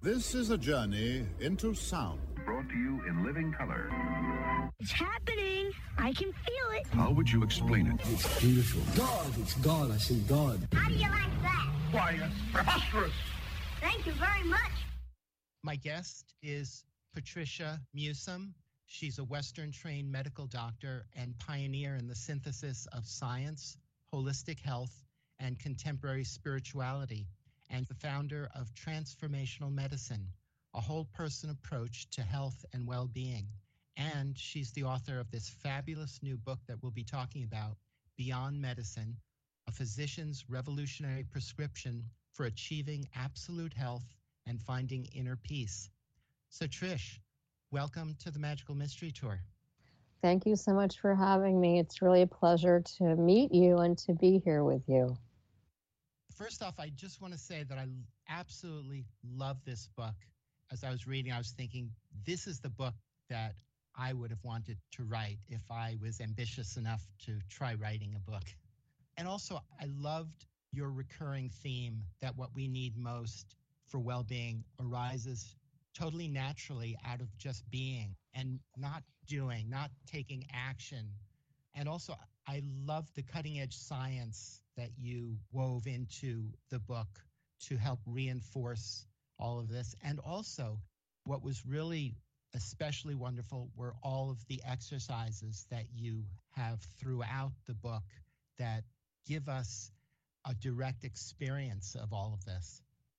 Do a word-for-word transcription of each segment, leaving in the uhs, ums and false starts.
This is a journey into sound. Brought to you in living color. It's happening. I can feel it. How would you explain it? It's beautiful. God, it's God. I say God. How do you like that? Why, it's preposterous. Thank you very much. My guest is Patricia Musim. She's a Western-trained medical doctor and pioneer in the synthesis of science, holistic health, and contemporary spirituality, and the founder of Transformational Medicine, a whole-person approach to health and well-being. And she's the author of this fabulous new book that we'll be talking about, Beyond Medicine, a physician's revolutionary prescription for achieving absolute health and finding inner peace. So Trish, welcome to the Magical Mystery Tour. Thank you so much for having me. It's really a pleasure to meet you and to be here with you. First off, I just want to say that I absolutely love this book. As I was reading, I was thinking, this is the book that I would have wanted to write if I was ambitious enough to try writing a book. And also, I loved your recurring theme that what we need most for well-being arises totally naturally out of just being and not doing, not taking action. And also, I love the cutting-edge science that you wove into the book to help reinforce all of this. And also, what was really especially wonderful were all of the exercises that you have throughout the book that give us a direct experience of all of this.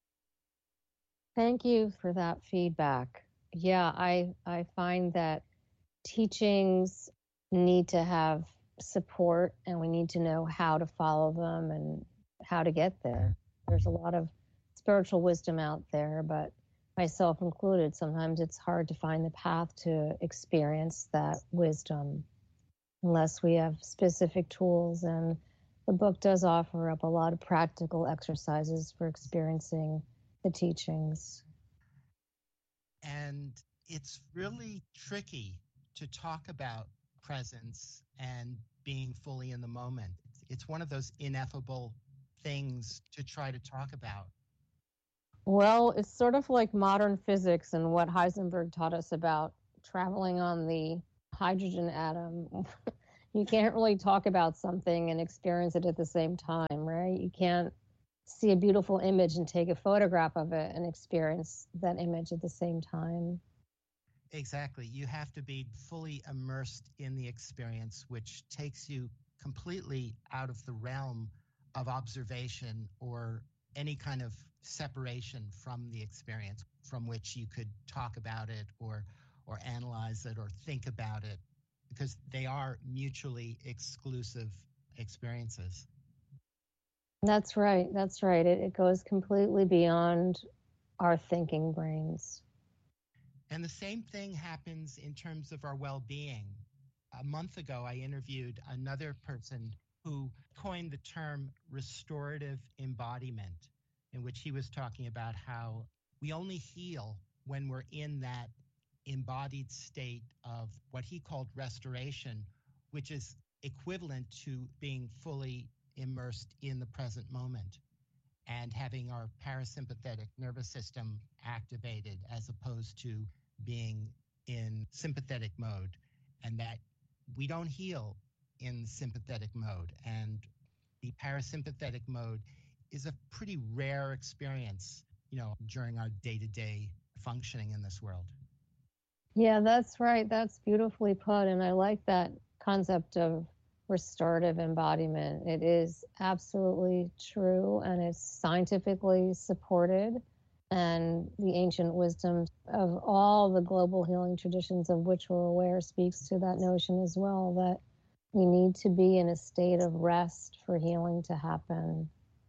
Thank you for that feedback. Yeah, I, I find that teachings need to have support, and we need to know how to follow them and how to get there. There's a lot of spiritual wisdom out there, but myself included, sometimes it's hard to find the path to experience that wisdom unless we have specific tools. And the book does offer up a lot of practical exercises for experiencing the teachings. And it's really tricky to talk about presence and being fully in the moment. It's one of those ineffable things to try to talk about. Well, it's sort of like modern physics and what Heisenberg taught us about traveling on the hydrogen atom. You can't really talk about something and experience it at the same time, right? You can't see a beautiful image and take a photograph of it and experience that image at the same time. Exactly. You have to be fully immersed in the experience, which takes you completely out of the realm of observation or any kind of separation from the experience from which you could talk about it or or analyze it or think about it, because they are mutually exclusive experiences. That's right. That's right. It, it goes completely beyond our thinking brains. And the same thing happens in terms of our well-being. A month ago, I interviewed another person who coined the term restorative embodiment, in which he was talking about how we only heal when we're in that embodied state of what he called restoration, which is equivalent to being fully immersed in the present moment and having our parasympathetic nervous system activated as opposed to being in sympathetic mode, and that we don't heal in sympathetic mode. And the parasympathetic mode is a pretty rare experience, you know, during our day-to-day functioning in this world. Yeah, that's right. That's beautifully put. And I like that concept of restorative embodiment. It is absolutely true, and it's scientifically supported. And the ancient wisdom of all the global healing traditions of which we're aware speaks to that notion as well, that we need to be in a state of rest for healing to happen.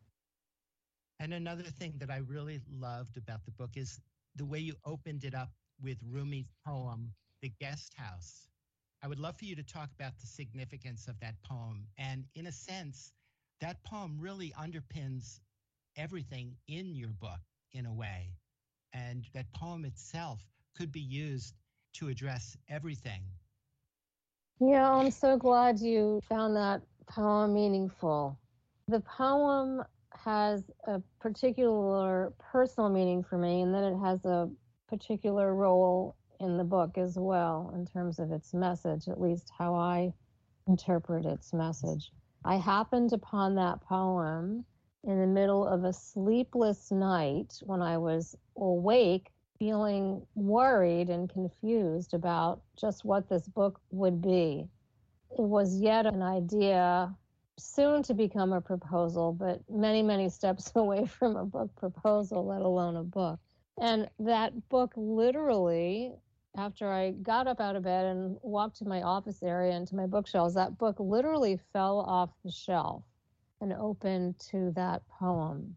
And another thing that I really loved about the book is the way you opened it up with Rumi's poem, The Guest House. I would love for you to talk about the significance of that poem. And in a sense, that poem really underpins everything in your book in a way. And that poem itself could be used to address everything. Yeah, I'm so glad you found that poem meaningful. The poem has a particular personal meaning for me, and then it has a particular role in the book as well in terms of its message, at least how I interpret its message. I happened upon that poem in the middle of a sleepless night when I was awake, feeling worried and confused about just what this book would be. It was yet an idea, soon to become a proposal, but many, many steps away from a book proposal, let alone a book. And that book literally, after I got up out of bed and walked to my office area and to my bookshelves, that book literally fell off the shelf and opened to that poem.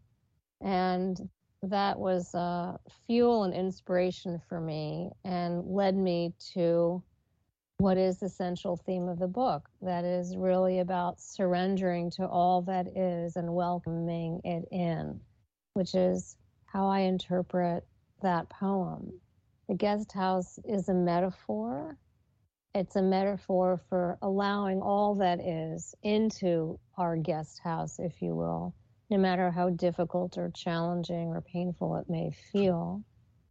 And that was uh, fuel and inspiration for me and led me to what is the central theme of the book. That is really about surrendering to all that is and welcoming it in, which is how I interpret that poem. The guest house is a metaphor. It's a metaphor for allowing all that is into our guest house, if you will, no matter how difficult or challenging or painful it may feel.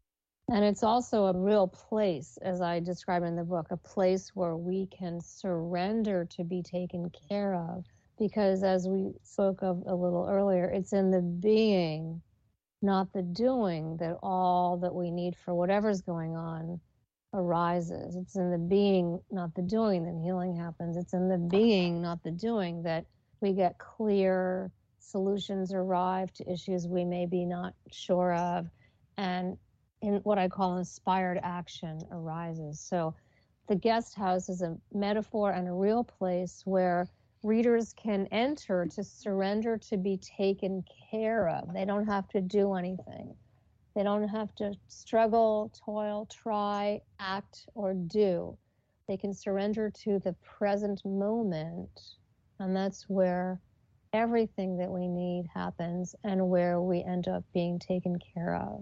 And it's also a real place, as I describe in the book, a place where we can surrender to be taken care of. Because as we spoke of a little earlier, it's in the being, not the doing, that all that we need for whatever's going on arises. It's in the being, not the doing, that healing happens. It's in the being, not the doing, that we get clear solutions arrive to issues we may be not sure of, and in what I call inspired action arises. So the guest house is a metaphor and a real place where readers can enter to surrender to be taken care of. They don't have to do anything. They don't have to struggle, toil, try, act, or do. They can surrender to the present moment, and that's where everything that we need happens and where we end up being taken care of.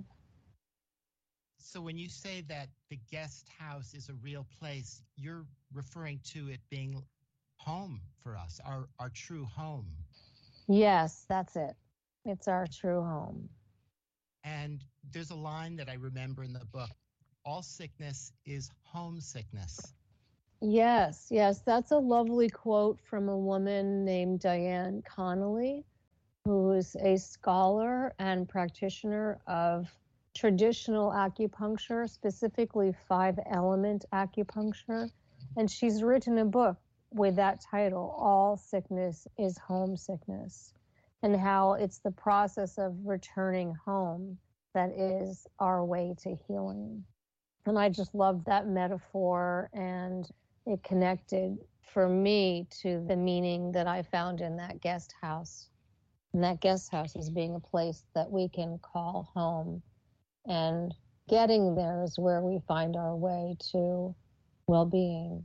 So when you say that the guest house is a real place, you're referring to it being home for us, our, our true home. Yes, that's it. It's our true home. And there's a line that I remember in the book, all sickness is homesickness. Yes, yes, that's a lovely quote from a woman named Diane Connolly, who is a scholar and practitioner of traditional acupuncture, specifically five-element acupuncture. And she's written a book with that title, All Sickness is Homesickness, and how it's the process of returning home that is our way to healing. And I just loved that metaphor, and it connected for me to the meaning that I found in that guest house. And that guest house is being a place that we can call home. And getting there is where we find our way to well-being.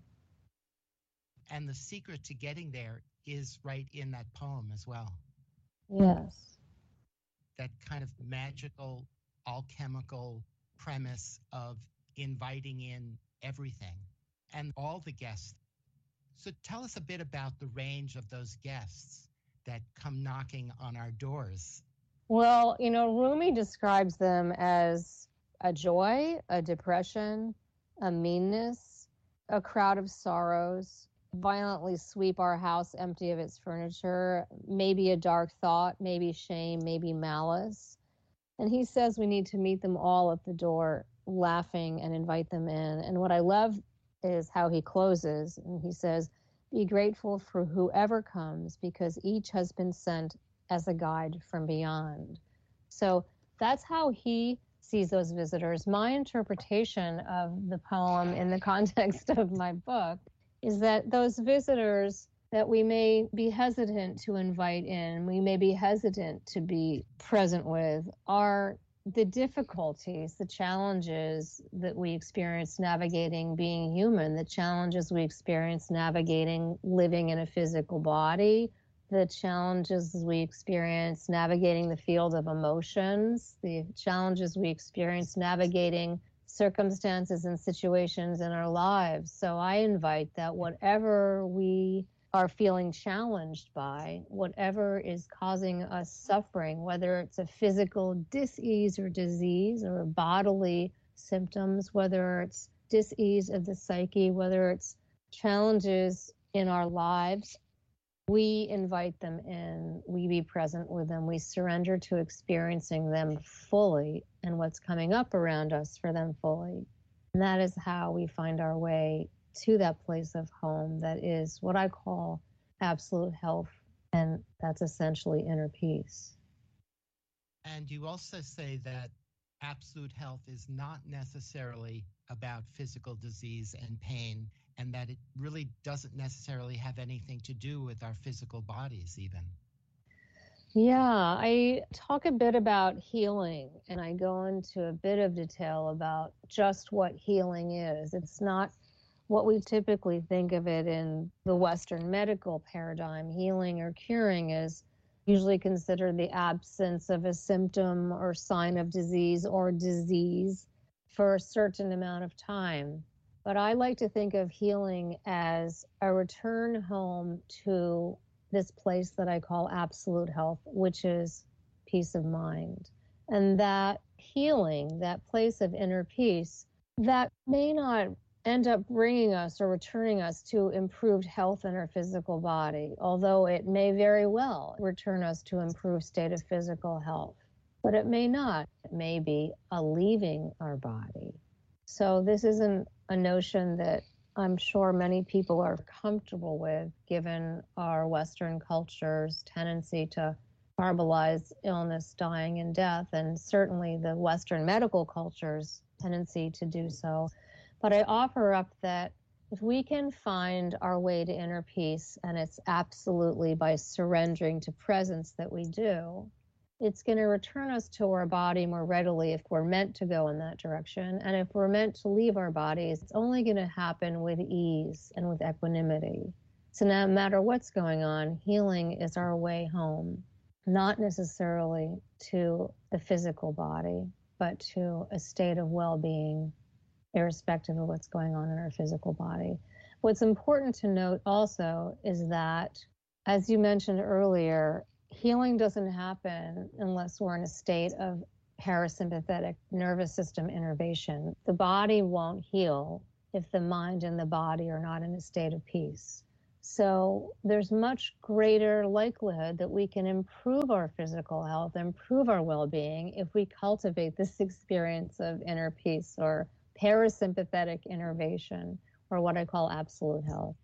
And the secret to getting there is right in that poem as well. Yes. That kind of magical, alchemical premise of inviting in everything and all the guests. So tell us a bit about the range of those guests that come knocking on our doors. Well, you know, Rumi describes them as a joy, a depression, a meanness, a crowd of sorrows, violently sweep our house empty of its furniture, maybe a dark thought, maybe shame, maybe malice. And he says we need to meet them all at the door, laughing, and invite them in. And what I love is how he closes, and he says, be grateful for whoever comes, because each has been sent as a guide from beyond. So that's how he sees those visitors. My interpretation of the poem in the context of my book is that those visitors that we may be hesitant to invite in, we may be hesitant to be present with, are the difficulties, the challenges that we experience navigating being human, the challenges we experience navigating living in a physical body, the challenges we experience navigating the field of emotions, the challenges we experience navigating circumstances and situations in our lives. So I invite that whatever we are feeling challenged by, whatever is causing us suffering, whether it's a physical dis-ease or disease or bodily symptoms, whether it's dis-ease of the psyche, whether it's challenges in our lives, we invite them in, we be present with them, we surrender to experiencing them fully and what's coming up around us for them fully. And that is how we find our way to that place of home that is what I call absolute health, and that's essentially inner peace. And you also say that absolute health is not necessarily about physical disease and pain, and that it really doesn't necessarily have anything to do with our physical bodies even. Yeah, I talk a bit about healing, and I go into a bit of detail about just what healing is. It's not what we typically think of it in the Western medical paradigm. Healing or curing is usually considered the absence of a symptom or sign of disease or disease for a certain amount of time. But I like to think of healing as a return home to this place that I call absolute health, which is peace of mind. And that healing, that place of inner peace, that may not end up bringing us or returning us to improved health in our physical body, although it may very well return us to improved state of physical health. But it may not. It may be a leaving our body. So this isn't a notion that I'm sure many people are comfortable with, given our Western culture's tendency to normalize illness, dying, and death, and certainly the Western medical culture's tendency to do so. But I offer up that if we can find our way to inner peace, and it's absolutely by surrendering to presence that we do, it's going to return us to our body more readily if we're meant to go in that direction. And if we're meant to leave our bodies, it's only going to happen with ease and with equanimity. So no matter what's going on, healing is our way home, not necessarily to the physical body, but to a state of well-being, irrespective of what's going on in our physical body. What's important to note also is that, as you mentioned earlier, healing doesn't happen unless we're in a state of parasympathetic nervous system innervation. The body won't heal if the mind and the body are not in a state of peace. So there's much greater likelihood that we can improve our physical health, improve our well-being, if we cultivate this experience of inner peace or parasympathetic innervation, or what I call absolute health.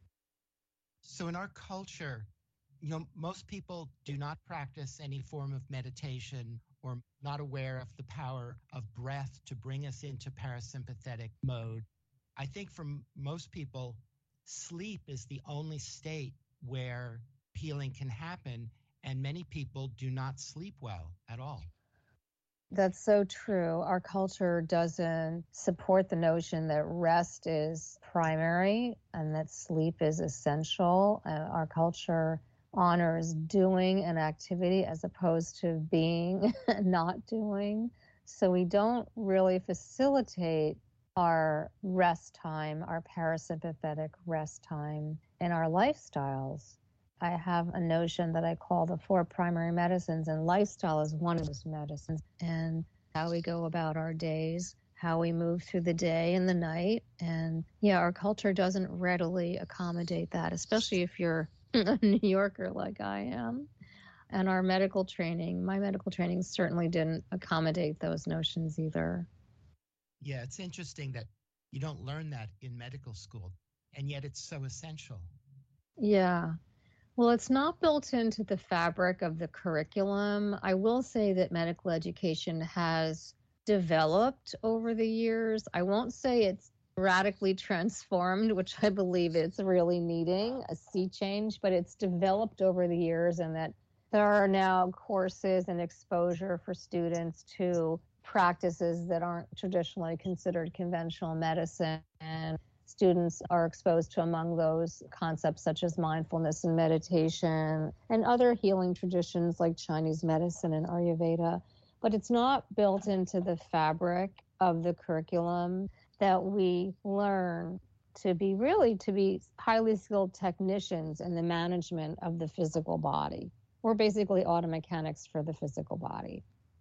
So in our culture, you know, most people do not practice any form of meditation or not aware of the power of breath to bring us into parasympathetic mode. I think for m- most people, sleep is the only state where healing can happen, and many people do not sleep well at all. That's so true. Our culture doesn't support the notion that rest is primary and that sleep is essential. Uh, our culture honors doing an activity as opposed to being not doing. So we don't really facilitate our rest time, our parasympathetic rest time in our lifestyles. I have a notion that I call the four primary medicines, and lifestyle is one of those medicines. And how we go about our days, how we move through the day and the night. And yeah, our culture doesn't readily accommodate that, especially if you're a New Yorker like I am. And our medical training, my medical training certainly didn't accommodate those notions either. Yeah, it's interesting that you don't learn that in medical school, and yet it's so essential. Yeah. Well, it's not built into the fabric of the curriculum. I will say that medical education has developed over the years. I won't say it's radically transformed, which I believe it's really needing a sea change, but it's developed over the years, and that there are now courses and exposure for students to practices that aren't traditionally considered conventional medicine. And students are exposed to, among those, concepts such as mindfulness and meditation and other healing traditions like Chinese medicine and Ayurveda. But it's not built into the fabric of the curriculum that we learn to be really to be highly skilled technicians in the management of the physical body. We're basically auto mechanics for the physical body.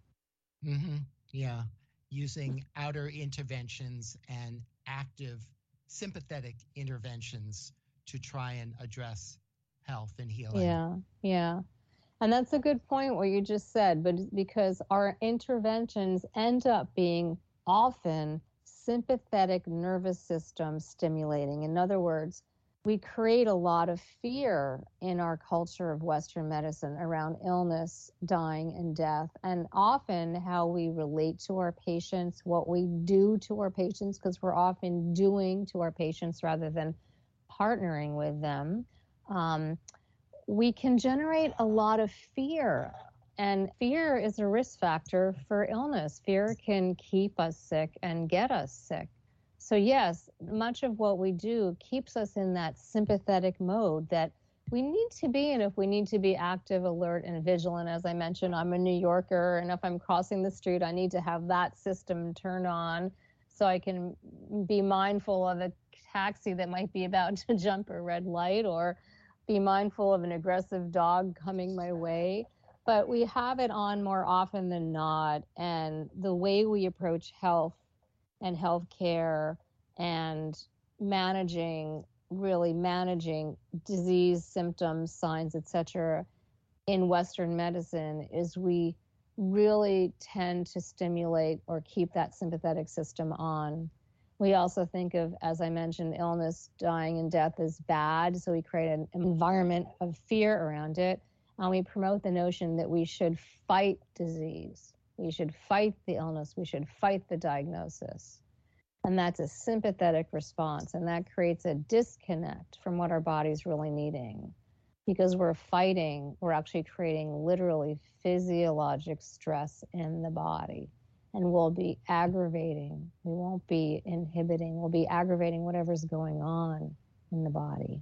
Mm-hmm. Yeah. Using outer interventions and active sympathetic interventions to try and address health and healing. Yeah, yeah. And that's a good point what you just said, but because our interventions end up being often sympathetic nervous system stimulating. In other words, we create a lot of fear in our culture of Western medicine around illness, dying, and death, and often how we relate to our patients, what we do to our patients, because we're often doing to our patients rather than partnering with them. Um, we can generate a lot of fear, and fear is a risk factor for illness. Fear can keep us sick and get us sick. So yes, much of what we do keeps us in that sympathetic mode that we need to be in if we need to be active, alert, and vigilant. As I mentioned, I'm a New Yorker, and if I'm crossing the street, I need to have that system turned on so I can be mindful of a taxi that might be about to jump a red light, or be mindful of an aggressive dog coming my way. But we have it on more often than not, and the way we approach health and healthcare and managing, really managing disease, symptoms, signs, et cetera, in Western medicine is we really tend to stimulate or keep that sympathetic system on. We also think of, as I mentioned, illness, dying, and death as bad, so we create an environment of fear around it, and we promote the notion that we should fight disease. We should fight the illness. We should fight the diagnosis. And that's a sympathetic response. And that creates a disconnect from what our body's really needing. Because we're fighting, we're actually creating literally physiologic stress in the body. And we'll be aggravating. We won't be inhibiting. We'll be aggravating whatever's going on in the body.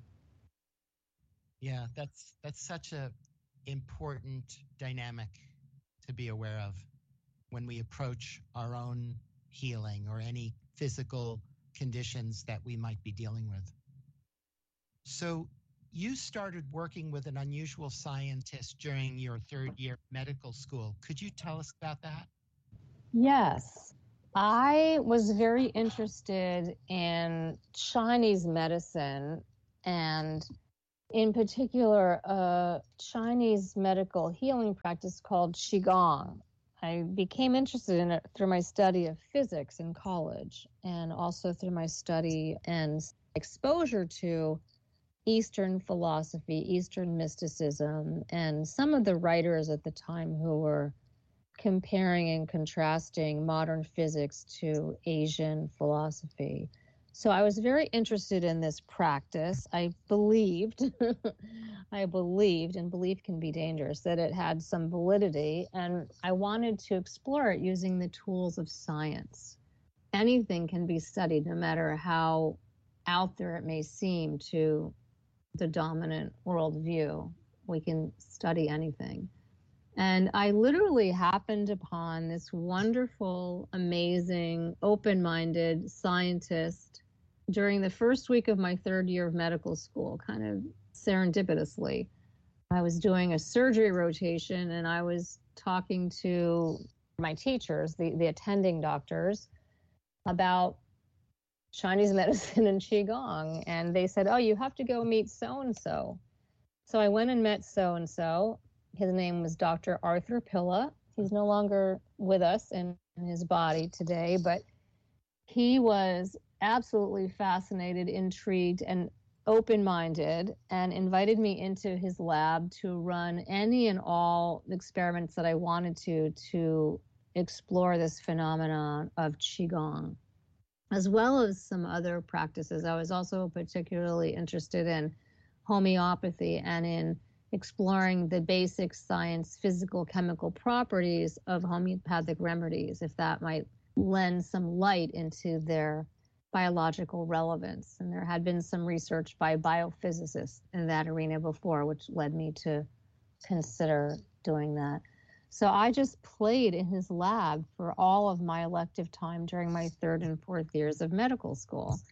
Yeah, that's that's such a important dynamic to be aware of when we approach our own healing or any physical conditions that we might be dealing with. So you started working with an unusual scientist during your third year of medical school. Could you tell us about that? Yes. I was very interested in Chinese medicine, and in particular, a Chinese medical healing practice called Qigong. I became interested in it through my study of physics in college, and also through my study and exposure to Eastern philosophy, Eastern mysticism, and some of the writers at the time who were comparing and contrasting modern physics to Asian philosophy. So I was very interested in this practice. I believed, I believed, and belief can be dangerous, that it had some validity, and I wanted to explore it using the tools of science. Anything can be studied, no matter how out there it may seem to the dominant worldview. We can study anything. And I literally happened upon this wonderful, amazing, open-minded scientist during the first week of my third year of medical school, kind of serendipitously. I was doing a surgery rotation, and I was talking to my teachers, the, the attending doctors, about Chinese medicine and Qigong. And they said, oh, you have to go meet so-and-so. So I went and met so-and-so. His name was Doctor Arthur Pilla. He's no longer with us in, in his body today, but he was absolutely fascinated, intrigued, and open-minded, and invited me into his lab to run any and all experiments that I wanted to to explore this phenomenon of Qigong, as well as some other practices. I was also particularly interested in homeopathy and in exploring the basic science, physical, chemical properties of homeopathic remedies, if that might lend some light into their biological relevance. And there had been some research by biophysicists in that arena before, which led me to consider doing that. So I just played in his lab for all of my elective time during my third and fourth years of medical school.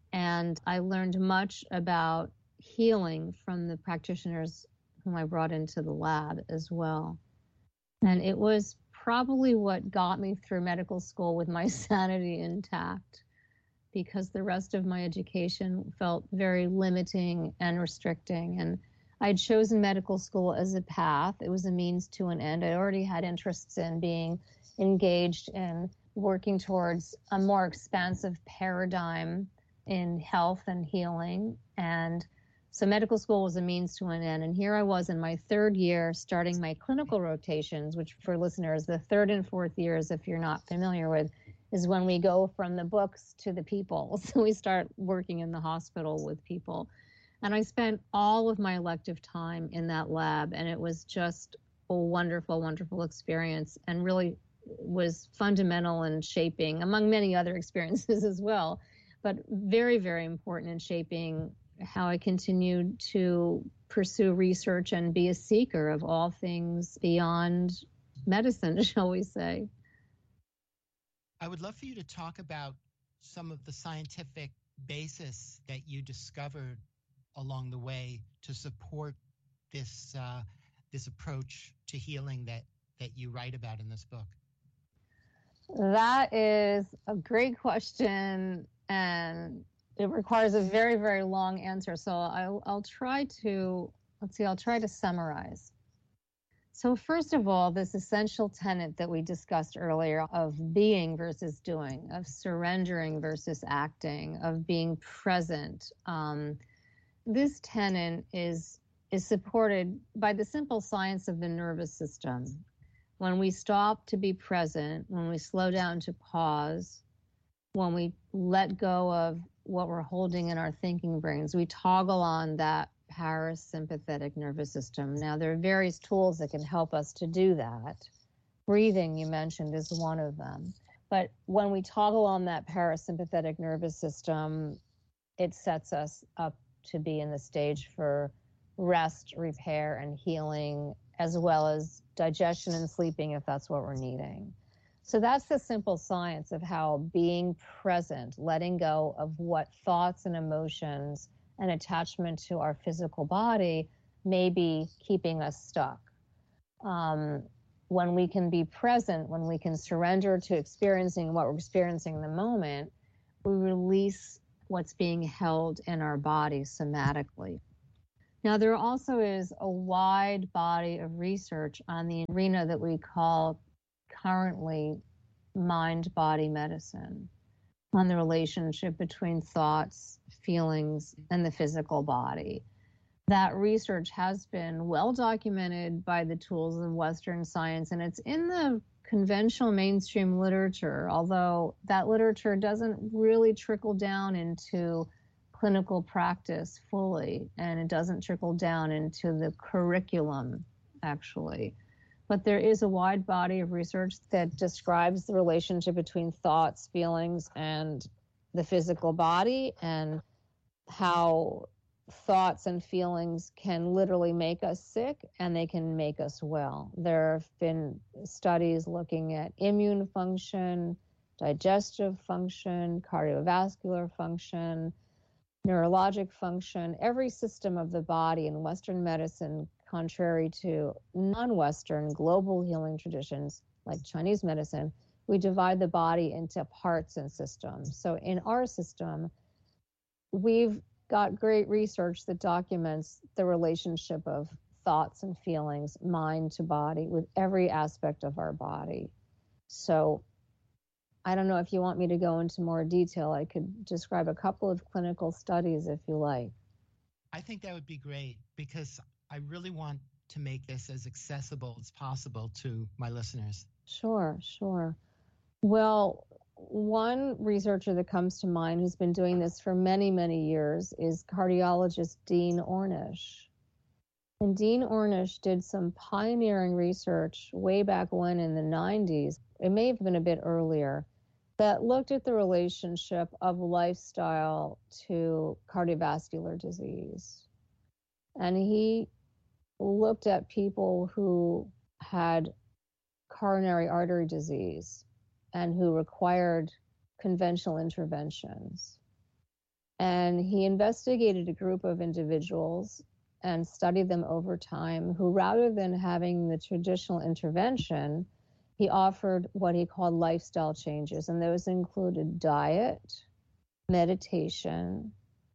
And I learned much about healing from the practitioners whom I brought into the lab as well. And it was probably what got me through medical school with my sanity intact, because the rest of my education felt very limiting and restricting. And I'd chosen medical school as a path. It was a means to an end. I already had interests in being engaged in working towards a more expansive paradigm in health and healing. And so medical school was a means to an end. And here I was in my third year starting my clinical rotations, which for listeners, the third and fourth years, if you're not familiar with, is when we go from the books to the people. So we start working in the hospital with people. And I spent all of my elective time in that lab, and it was just a wonderful, wonderful experience, and really was fundamental in shaping, among many other experiences as well, but very, very important in shaping how I continued to pursue research and be a seeker of all things beyond medicine, shall we say. I would love for you to talk about some of the scientific basis that you discovered along the way to support this uh, this approach to healing that that you write about in this book. That is a great question, and it requires a very, very long answer. So I'll, I'll try to, let's see, I'll try to summarize. So first of all, this essential tenet that we discussed earlier of being versus doing, of surrendering versus acting, of being present, um, this tenet is, is supported by the simple science of the nervous system. When we stop to be present, when we slow down to pause, when we let go of what we're holding in our thinking brains, we toggle on that parasympathetic nervous system. Now, there are various tools that can help us to do that. Breathing, you mentioned, is one of them. But when we toggle on that parasympathetic nervous system, it sets us up to be in the stage for rest, repair, and healing, as well as digestion and sleeping if that's what we're needing. So that's the simple science of how being present, letting go of what thoughts and emotions and attachment to our physical body may be keeping us stuck. Um, when we can be present, when we can surrender to experiencing what we're experiencing in the moment, we release what's being held in our body somatically. Now, there also is a wide body of research on the arena that we call currently mind-body medicine, on the relationship between thoughts, feelings, and the physical body. That research has been well documented by the tools of Western science, and it's in the conventional mainstream literature, although that literature doesn't really trickle down into clinical practice fully, and it doesn't trickle down into the curriculum, actually. But there is a wide body of research that describes the relationship between thoughts, feelings, and the physical body, and how thoughts and feelings can literally make us sick and they can make us well. There have been studies looking at immune function, digestive function, cardiovascular function, neurologic function, every system of the body in Western medicine, contrary to non-Western global healing traditions like Chinese medicine, we divide the body into parts and systems. So in our system, we've got great research that documents the relationship of thoughts and feelings, mind to body, with every aspect of our body. So I don't know if you want me to go into more detail. I could describe a couple of clinical studies if you like. I think that would be great, because I really want to make this as accessible as possible to my listeners. Sure, sure. Well, one researcher that comes to mind who's been doing this for many, many years is cardiologist Dean Ornish. And Dean Ornish did some pioneering research way back when in the nineties, it may have been a bit earlier, that looked at the relationship of lifestyle to cardiovascular disease. And he looked at people who had coronary artery disease and who required conventional interventions. And he investigated a group of individuals and studied them over time who, rather than having the traditional intervention, he offered what he called lifestyle changes. And those included diet, meditation,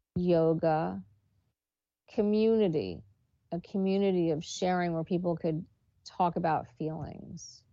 yoga, community, a community of sharing where people could talk about feelings.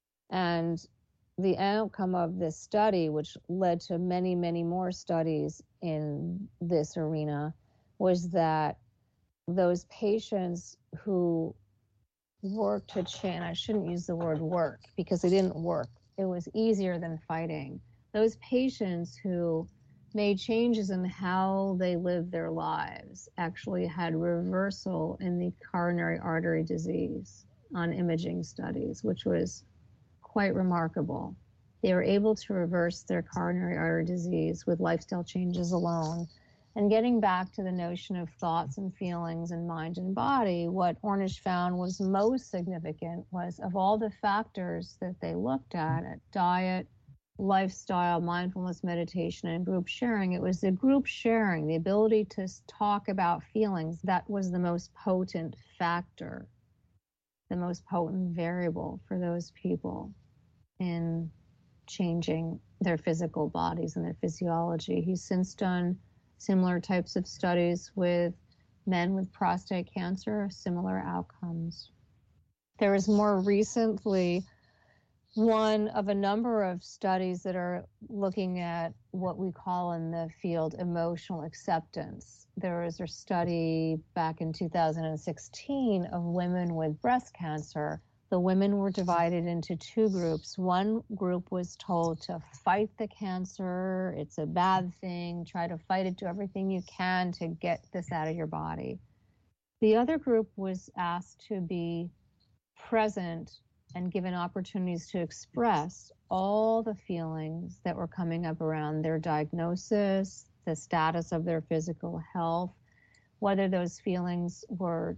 And the outcome of this study, which led to many, many more studies in this arena, was that those patients who worked to change, I shouldn't use the word work because it didn't work. It was easier than fighting. Those patients who made changes in how they lived their lives actually had reversal in the coronary artery disease on imaging studies, which was quite remarkable. They were able to reverse their coronary artery disease with lifestyle changes alone. And getting back to the notion of thoughts and feelings and mind and body, what Ornish found was most significant was of all the factors that they looked at, at diet, lifestyle, mindfulness, meditation, and group sharing, it was the group sharing, the ability to talk about feelings, that was the most potent factor, the most potent variable for those people in changing their physical bodies and their physiology. He's since done similar types of studies with men with prostate cancer, similar outcomes. There is more recently one of a number of studies that are looking at what we call in the field emotional acceptance. There was a study back in two thousand sixteen of women with breast cancer. The women were divided into two groups. One group was told to fight the cancer, it's a bad thing, try to fight it, do everything you can to get this out of your body. The other group was asked to be present and given opportunities to express all the feelings that were coming up around their diagnosis, the status of their physical health, whether those feelings were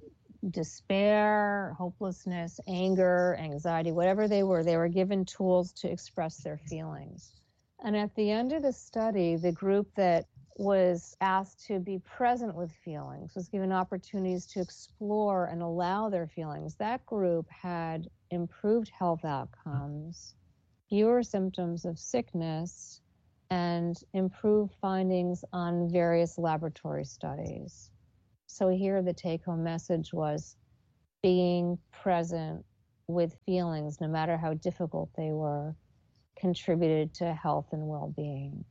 despair, hopelessness, anger, anxiety, whatever they were, they were given tools to express their feelings. And at the end of the study, the group that was asked to be present with feelings was given opportunities to explore and allow their feelings. That group had improved health outcomes, fewer symptoms of sickness, and improved findings on various laboratory studies. So here the take-home message was being present with feelings, no matter how difficult they were, contributed to health and well-being.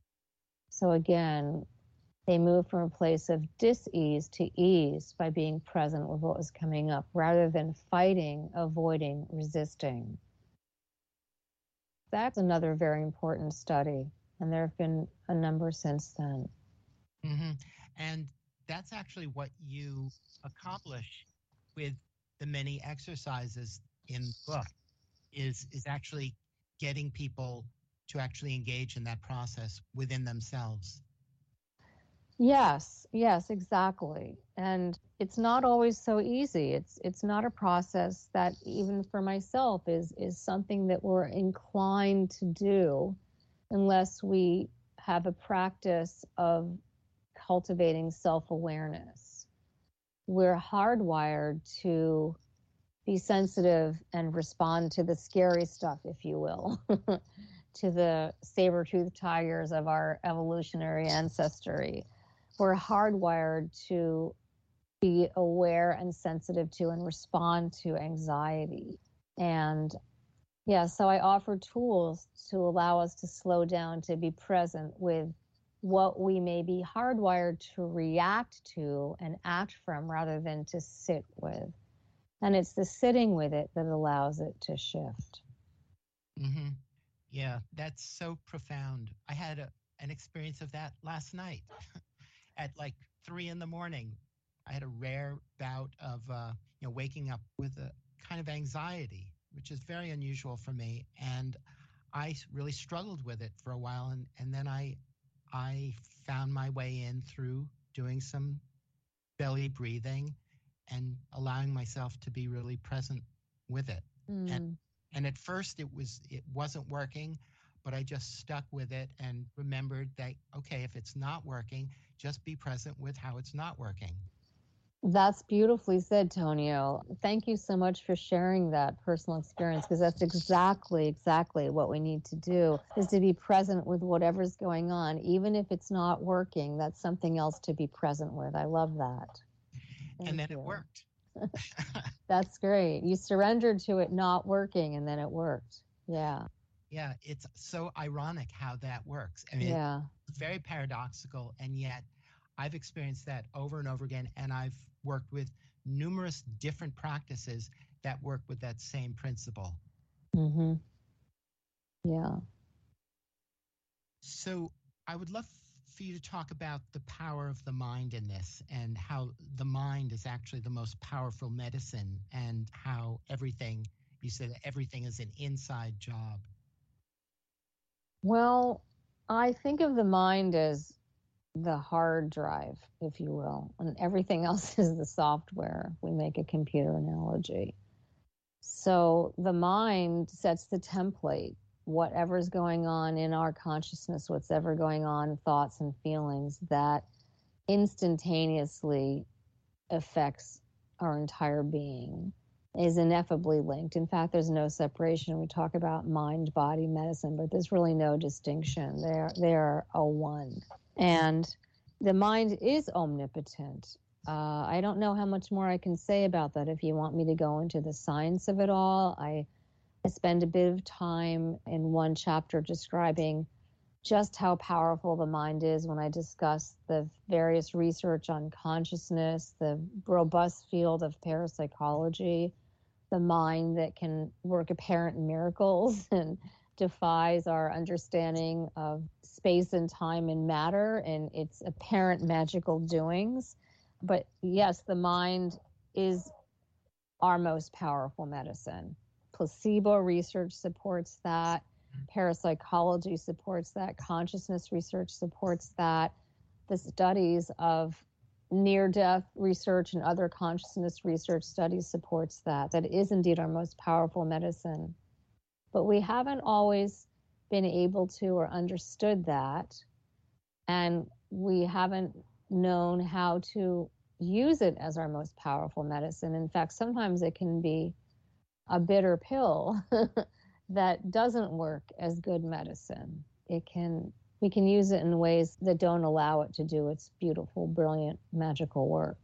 So again, they moved from a place of dis-ease to ease by being present with what was coming up, rather than fighting, avoiding, resisting. That's another very important study, and there have been a number since then. Mm-hmm. And that's actually what you accomplish with the many exercises in the book, is, is actually getting people to actually engage in that process within themselves. Yes, yes, exactly. And it's not always so easy. It's it's not a process that even for myself is is something that we're inclined to do unless we have a practice of cultivating self-awareness. We're hardwired to be sensitive and respond to the scary stuff, if you will, to the saber-toothed tigers of our evolutionary ancestry. We're hardwired to be aware and sensitive to and respond to anxiety. And yeah, so I offer tools to allow us to slow down, to be present with what we may be hardwired to react to and act from rather than to sit with. And it's the sitting with it that allows it to shift. Mm-hmm. Yeah, that's so profound. I had a, an experience of that last night at like three in the morning. I had a rare bout of uh, you know, waking up with a kind of anxiety, which is very unusual for me. And I really struggled with it for a while. And, and then I, I found my way in through doing some belly breathing and allowing myself to be really present with it. Mm. And, and at first it was, it wasn't working, but I just stuck with it and remembered that, okay, if it's not working, just be present with how it's not working. That's beautifully said, Tonio. Thank you so much for sharing that personal experience, because that's exactly, exactly what we need to do, is to be present with whatever's going on. Even if it's not working, that's something else to be present with. I love that. Thank and then you. it worked. That's great. You surrendered to it not working, and then it worked. Yeah. Yeah, it's so ironic how that works. I mean, Yeah. it's very paradoxical, and yet I've experienced that over and over again, and I've worked with numerous different practices that work with that same principle. Mm-hmm. Yeah. So I would love for you to talk about the power of the mind in this, and how the mind is actually the most powerful medicine, and how everything, you said everything is an inside job. Well, I think of the mind as the hard drive, if you will, and everything else is the software. We make a computer analogy. So the mind sets the template. Whatever's going on in our consciousness, what's ever going on, thoughts and feelings, that instantaneously affects our entire being, is ineffably linked. In fact, there's no separation. We talk about mind, body, medicine, but there's really no distinction. They're, they're a one. And the mind is omnipotent. Uh, I don't know how much more I can say about that. If you want me to go into the science of it all, I, I spend a bit of time in one chapter describing just how powerful the mind is when I discuss the various research on consciousness, the robust field of parapsychology, the mind that can work apparent miracles and defies our understanding of space and time and matter and its apparent magical doings. But yes, the mind is our most powerful medicine. Placebo research supports that. Parapsychology supports that. Consciousness research supports that. The studies of near-death research and other consciousness research studies supports that. That is indeed our most powerful medicine. But we haven't always been able to or understood that, and we haven't known how to use it as our most powerful medicine. In fact, sometimes it can be a bitter pill that doesn't work as good medicine. It can, we can use it in ways that don't allow it to do its beautiful, brilliant, magical work.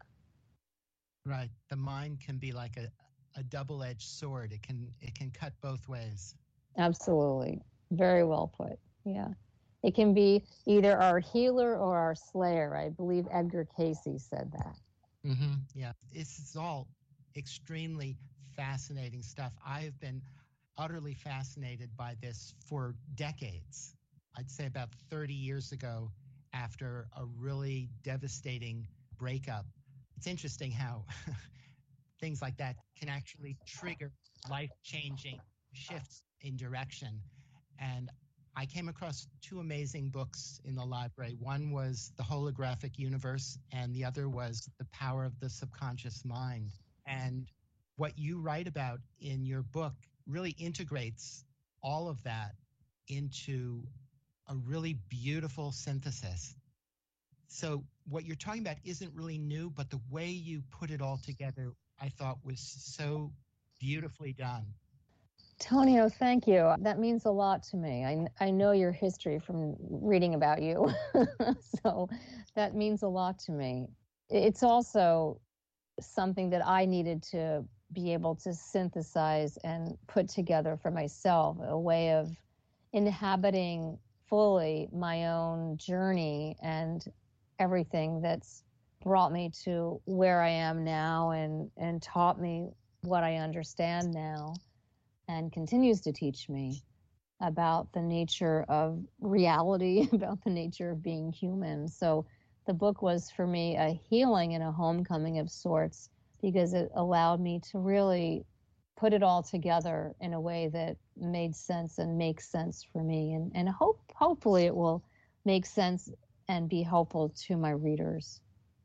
Right. The mind can be like a, a double-edged sword. It can it can cut both ways. Absolutely. Very well put. Yeah. It can be either our healer or our slayer. I believe Edgar Casey said that. Mm-hmm. Yeah. This is all extremely fascinating stuff. I've been utterly fascinated by this for decades. I'd say about thirty years ago, after a really devastating breakup. It's interesting how things like that can actually trigger life-changing shifts in direction. And I came across two amazing books in the library. One was The Holographic Universe, and the other was The Power of the Subconscious Mind. And what you write about in your book really integrates all of that into a really beautiful synthesis. So what you're talking about isn't really new, but the way you put it all together, I thought was so beautifully done. Tonio, thank you. That means a lot to me. I, I know your history from reading about you. So that means a lot to me. It's also something that I needed to be able to synthesize and put together for myself, a way of inhabiting fully my own journey and everything that's brought me to where I am now and, and taught me what I understand now and continues to teach me about the nature of reality, about the nature of being human. So the book was for me a healing and a homecoming of sorts, because it allowed me to really put it all together in a way that made sense and makes sense for me. And, and hope hopefully it will make sense and be helpful to my readers.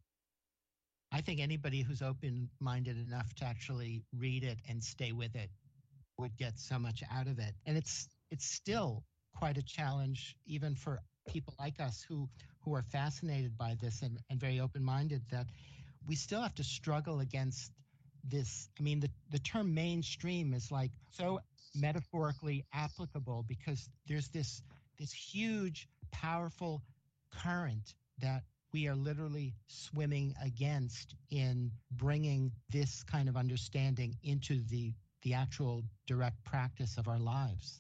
I think anybody who's open-minded enough to actually read it and stay with it would get so much out of it. And it's it's still quite a challenge, even for people like us who, who are fascinated by this and, and very open-minded, that we still have to struggle against this. I mean, the, the term mainstream is like so metaphorically applicable because there's this this huge, powerful current that we are literally swimming against in bringing this kind of understanding into the the actual direct practice of our lives.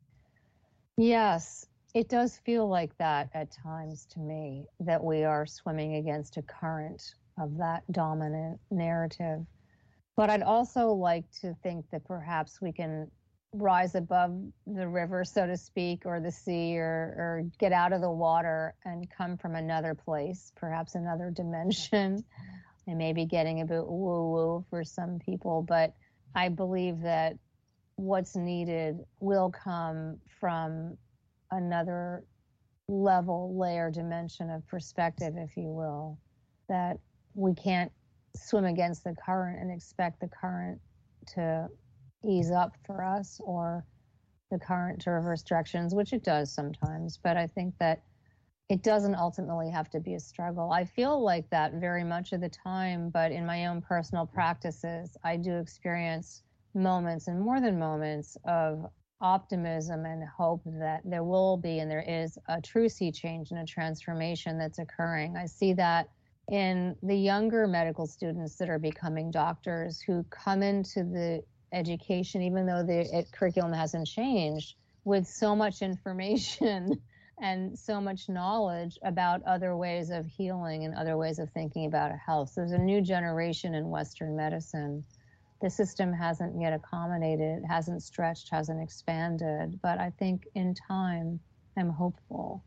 Yes, it does feel like that at times to me, that we are swimming against a current of that dominant narrative. But I'd also like to think that perhaps we can rise above the river, so to speak, or the sea, or, or get out of the water and come from another place, perhaps another dimension. I may be getting a bit woo-woo for some people, but I believe that what's needed will come from another level, layer, dimension of perspective, if you will, that we can't swim against the current and expect the current to ease up for us or the current to reverse directions, which it does sometimes. But I think that it doesn't ultimately have to be a struggle. I feel like that very much of the time, but in my own personal practices, I do experience moments, and more than moments, of optimism and hope that there will be and there is a true sea change and a transformation that's occurring. I see that in the younger medical students that are becoming doctors who come into the education, even though the it, curriculum hasn't changed, with so much information and so much knowledge about other ways of healing and other ways of thinking about health. So there's a new generation in Western medicine. The system hasn't yet accommodated, hasn't stretched, hasn't expanded, but I think in time, I'm hopeful.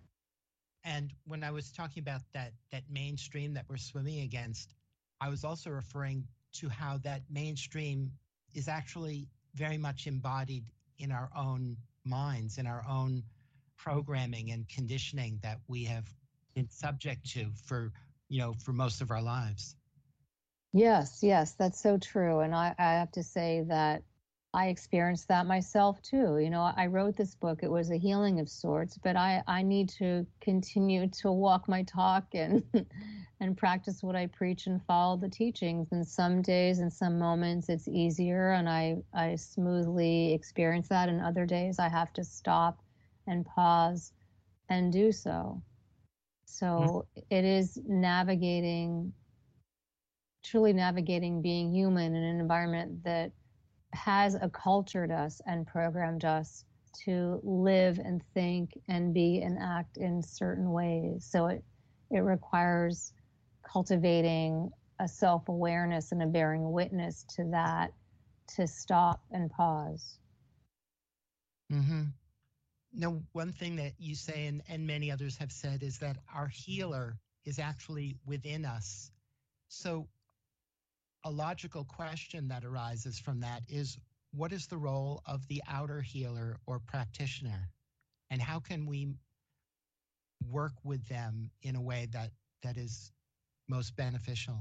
And when I was talking about that that mainstream that we're swimming against, I was also referring to how that mainstream is actually very much embodied in our own minds, in our own programming and conditioning that we have been subject to for, you know, for most of our lives. Yes, yes, that's so true. And I, I have to say that I experienced that myself too. You know, I wrote this book, it was a healing of sorts, but I, I need to continue to walk my talk and and practice what I preach and follow the teachings. And some days and some moments it's easier and I, I smoothly experience that. And other days I have to stop and pause and do so. So mm-hmm. It is navigating, truly navigating being human in an environment that has accultured us and programmed us to live and think and be and act in certain ways. So it it requires cultivating a self-awareness and a bearing witness to that, to stop and pause. Mm-hmm. Now, one thing that you say, and, and many others have said, is that our healer is actually within us. So a logical question that arises from that is, what is the role of the outer healer or practitioner? And how can we work with them in a way that, that is most beneficial?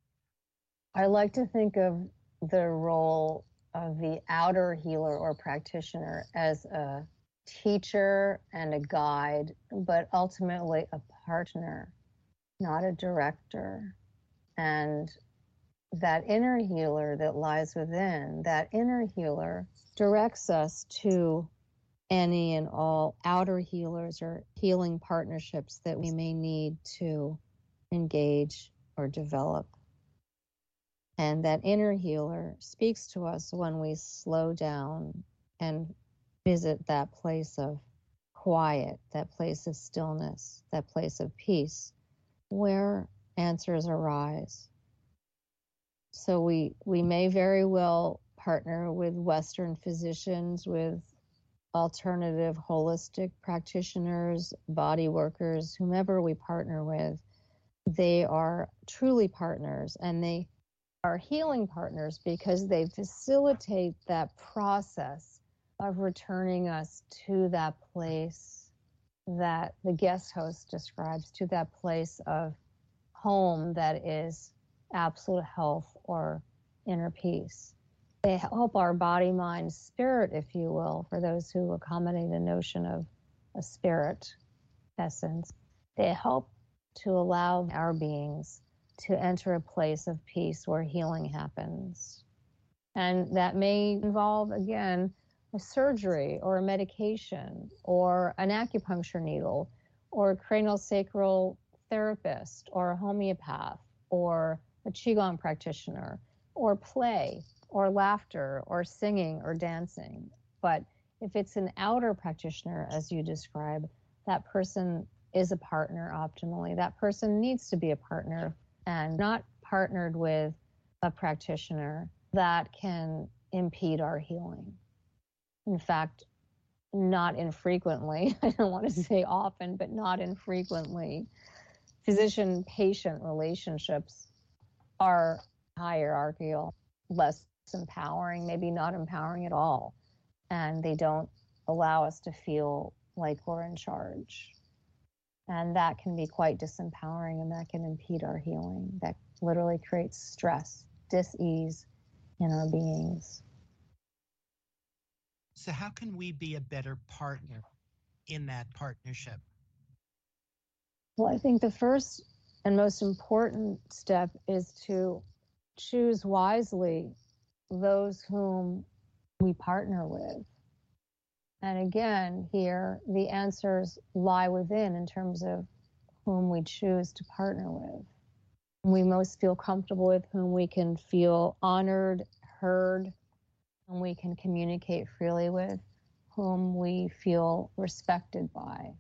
I like to think of the role of the outer healer or practitioner as a teacher and a guide, but ultimately a partner, not a director. And that inner healer that lies within, that inner healer directs us to any and all outer healers or healing partnerships that we may need to engage or develop. And that inner healer speaks to us when we slow down and visit that place of quiet, that place of stillness, that place of peace, where answers arise. So we, we may very well partner with Western physicians, with alternative holistic practitioners, body workers, whomever we partner with. They are truly partners, and they are healing partners because they facilitate that process of returning us to that place that the guest host describes, to that place of home that is absolute health or inner peace. They help our body, mind, spirit, if you will, for those who accommodate the notion of a spirit essence. They help to allow our beings to enter a place of peace where healing happens. And that may involve, again, a surgery or a medication or an acupuncture needle or a craniosacral therapist or a homeopath or a Qigong practitioner or play or laughter or singing or dancing. But if it's an outer practitioner, as you describe, that person is a partner optimally. That person needs to be a partner and not partnered with a practitioner that can impede our healing. In fact, not infrequently, I don't want to say often, but not infrequently, physician-patient relationships are hierarchical, less empowering, maybe not empowering at all, and they don't allow us to feel like we're in charge. And that can be quite disempowering, and that can impede our healing. That literally creates stress, dis-ease in our beings. So how can we be a better partner in that partnership? Well, I think the first and most important step is to choose wisely those whom we partner with. And again, here, the answers lie within in terms of whom we choose to partner with. We most feel comfortable with, whom we can feel honored, heard, and we can communicate freely with, whom we feel respected by.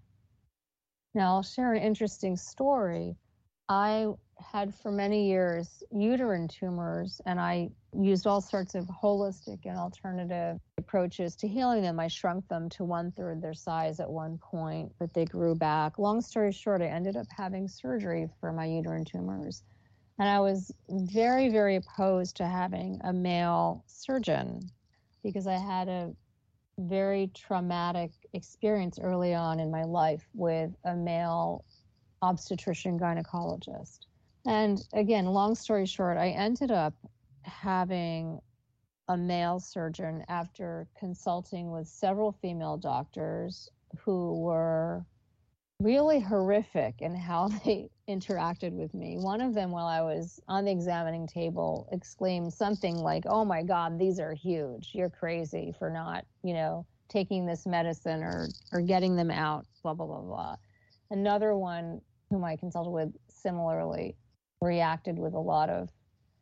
Now, I'll share an interesting story. I had for many years uterine tumors, and I used all sorts of holistic and alternative approaches to healing them. I shrunk them to one third their size at one point, but they grew back. Long story short, I ended up having surgery for my uterine tumors. And I was very, very opposed to having a male surgeon because I had a very traumatic experience early on in my life with a male obstetrician gynecologist. And again, long story short, I ended up having a male surgeon after consulting with several female doctors who were really horrific in how they interacted with me. One of them, while I was on the examining table, exclaimed something like, "Oh my God, these are huge. You're crazy for not, you know, taking this medicine or, or getting them out, blah, blah, blah, blah." Another one whom I consulted with similarly reacted with a lot of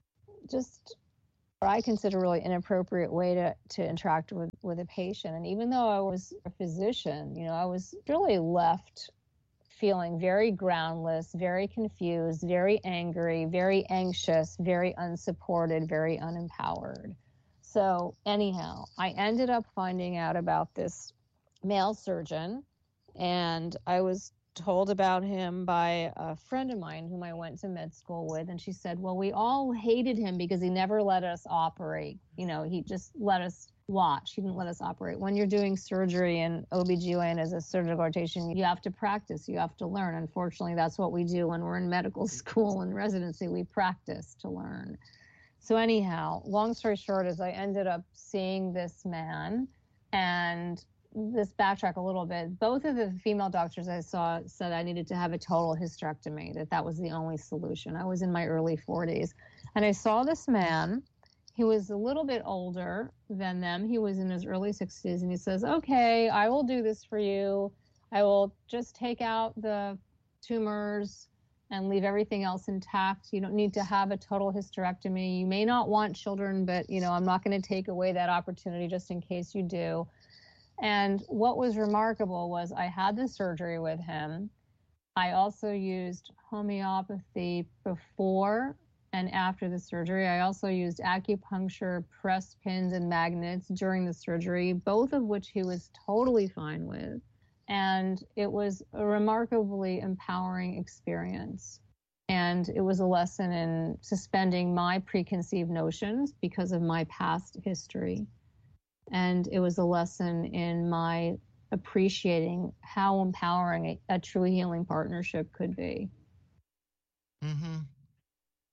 just what I consider really inappropriate way to, to interact with, with a patient. And even though I was a physician, you know, I was really left feeling very groundless, very confused, very angry, very anxious, very unsupported, very unempowered. So anyhow, I ended up finding out about this male surgeon, and I was told about him by a friend of mine whom I went to med school with, and she said, well, we all hated him because he never let us operate. You know, he just let us watch. He didn't let us operate. When you're doing surgery and O B G Y N as a surgical rotation, you have to practice, you have to learn. Unfortunately, that's what we do when we're in medical school and residency. We practice to learn. So anyhow, long story short is I ended up seeing this man, and this backtrack a little bit. Both of the female doctors I saw said I needed to have a total hysterectomy, that that was the only solution. I was in my early forties. And I saw this man. He was a little bit older than them. He was in his early sixties. And he says, okay, I will do this for you. I will just take out the tumors and leave everything else intact. You don't need to have a total hysterectomy. You may not want children, but you know, I'm not going to take away that opportunity just in case you do. And what was remarkable was I had the surgery with him. I also used homeopathy before and after the surgery. I also used acupuncture, press pins, and magnets during the surgery, both of which he was totally fine with. And it was a remarkably empowering experience. And it was a lesson in suspending my preconceived notions because of my past history. And it was a lesson in my appreciating how empowering a, a true healing partnership could be. Mm-hmm.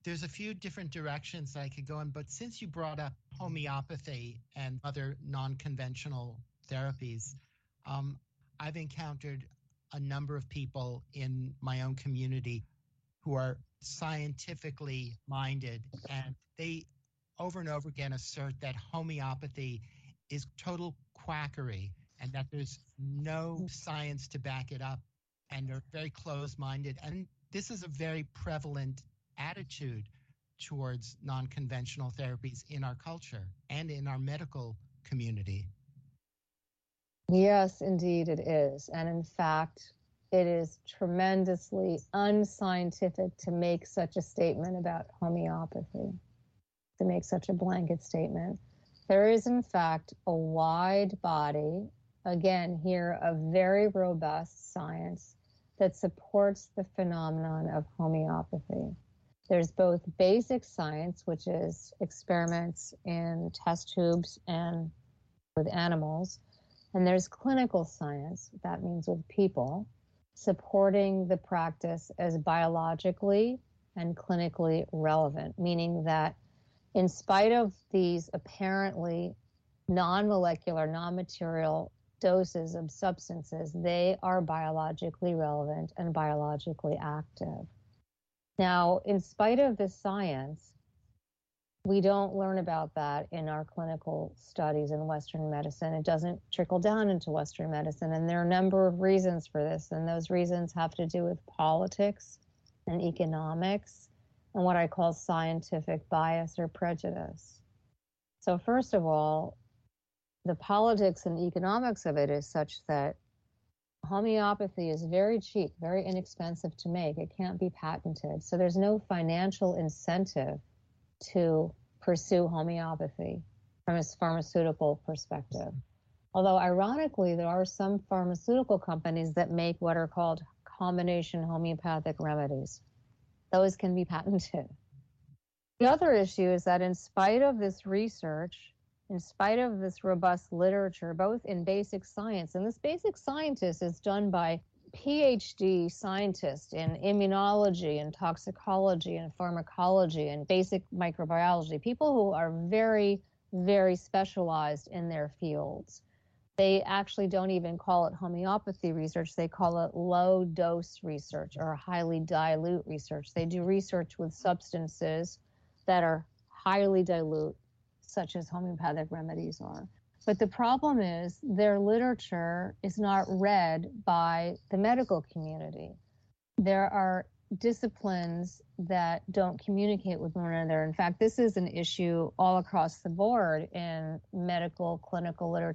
there's a few different directions I could go in, but since you brought up homeopathy and other non-conventional therapies, um, I've encountered a number of people in my own community who are scientifically minded, and they over and over again assert that homeopathy is total quackery and that there's no science to back it up, and they're very closed-minded. And this is a very prevalent attitude towards non-conventional therapies in our culture and in our medical community. Yes, indeed it is. And in fact, it is tremendously unscientific to make such a statement about homeopathy, to make such a blanket statement. There is, in fact, a wide body, again, here, of very robust science that supports the phenomenon of homeopathy. There's both basic science, which is experiments in test tubes and with animals, and there's clinical science, that means with people, supporting the practice as biologically and clinically relevant, meaning that in spite of these apparently non-molecular, non-material doses of substances, they are biologically relevant and biologically active. Now, in spite of the science, we don't learn about that in our clinical studies in Western medicine. It doesn't trickle down into Western medicine, and there are a number of reasons for this, and those reasons have to do with politics and economics and what I call scientific bias or prejudice. So first of all, the politics and economics of it is such that homeopathy is very cheap, very inexpensive to make. It can't be patented. So there's no financial incentive to pursue homeopathy from a pharmaceutical perspective. Although ironically, there are some pharmaceutical companies that make what are called combination homeopathic remedies. Those can be patented. The other issue is that in spite of this research, in spite of this robust literature, both in basic science, and this basic scientist is done by PhD scientists in immunology and toxicology and pharmacology and basic microbiology, people who are very, very specialized in their fields. They actually don't even call it homeopathy research. They call it low dose research or highly dilute research. They do research with substances that are highly dilute, such as homeopathic remedies are. But the problem is their literature is not read by the medical community. There are disciplines that don't communicate with one another. In fact, this is an issue all across the board in medical clinical literature.